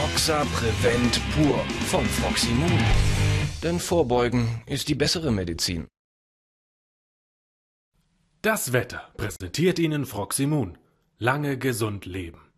Foxa Prevent Pur von Froximun. Denn Vorbeugen ist die bessere Medizin. Das Wetter präsentiert Ihnen Froximun. Lange gesund leben.